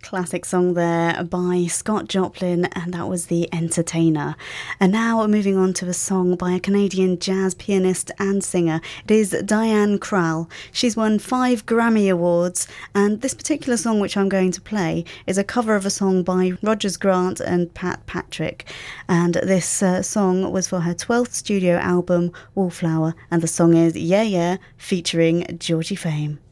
Classic song there by Scott Joplin, and that was The Entertainer. And now we're moving on to a song by a Canadian jazz pianist and singer. It is Diane Krall. She's won 5 Grammy Awards, and this particular song which I'm going to play is a cover of a song by Rogers Grant and Pat Patrick. And this song was for her 12th studio album, Wallflower, and the song is Yeah Yeah, featuring Georgie Fame.